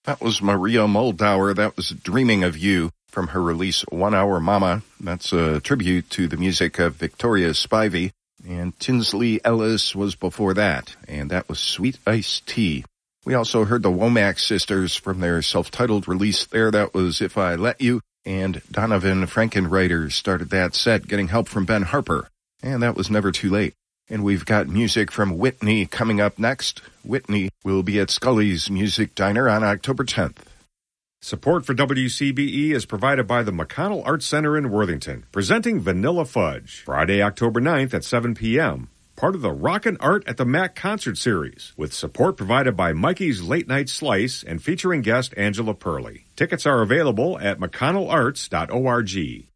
That was Maria Moldauer. That was Dreaming of You from her release 1 Hour Mama. That's a tribute to the music of Victoria Spivey. And Tinsley Ellis was before that, and that was Sweet Iced Tea. We also heard the Womack Sisters from their self-titled release there. That was If I Let You. And Donovan Frankenreiter started that set, getting help from Ben Harper. And that was Never Too Late. And we've got music from Whitney coming up next. Whitney will be at Scully's Music Diner on October 10th. Support for WCBE is provided by the McConnell Arts Center in Worthington, presenting Vanilla Fudge, Friday, October 9th at 7 p.m., part of the Rockin' Art at the Mac concert series, with support provided by Mikey's Late Night Slice and featuring guest Angela Purley. Tickets are available at mcconnellarts.org.